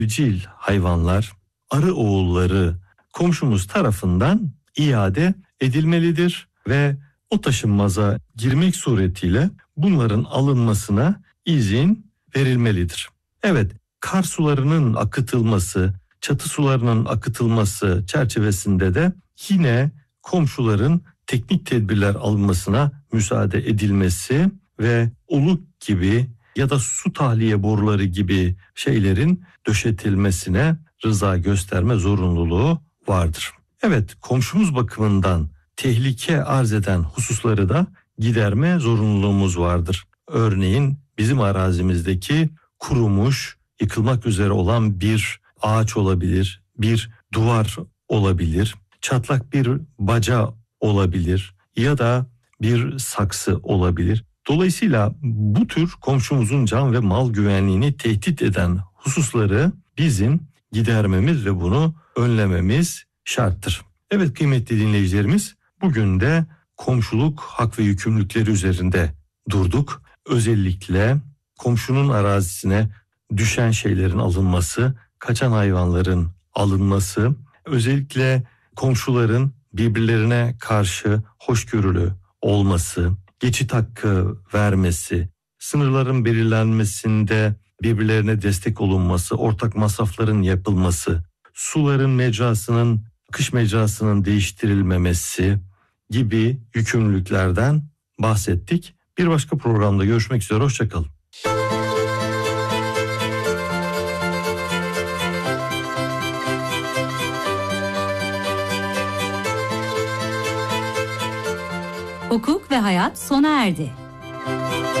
evcil hayvanlar, arı oğulları komşumuz tarafından iade edilmelidir ve o taşınmaza girmek suretiyle bunların alınmasına izin verilmelidir. Evet, kar sularının akıtılması, çatı sularının akıtılması çerçevesinde de yine komşuların teknik tedbirler alınmasına müsaade edilmesi ve oluk gibi ya da su tahliye boruları gibi şeylerin döşetilmesine rıza gösterme zorunluluğu vardır. Evet, komşumuz bakımından tehlike arz eden hususları da giderme zorunluluğumuz vardır. Örneğin bizim arazimizdeki kurumuş, yıkılmak üzere olan bir ağaç olabilir, bir duvar olabilir, çatlak bir baca olabilir ya da bir saksı olabilir. Dolayısıyla bu tür komşumuzun can ve mal güvenliğini tehdit eden hususları bizim gidermemiz ve bunu önlememiz şarttır. Evet kıymetli dinleyicilerimiz, bugün de komşuluk hak ve yükümlülükleri üzerinde durduk. Özellikle komşunun arazisine düşen şeylerin alınması, kaçan hayvanların alınması, özellikle komşuların birbirlerine karşı hoşgörülü olması, geçit hakkı vermesi, sınırların belirlenmesinde birbirlerine destek olunması, ortak masrafların yapılması, suların mecrasının, akış mecrasının değiştirilmemesi gibi yükümlülüklerden bahsettik. Bir başka programda görüşmek üzere, hoşçakalın. Hukuk ve hayat sona erdi.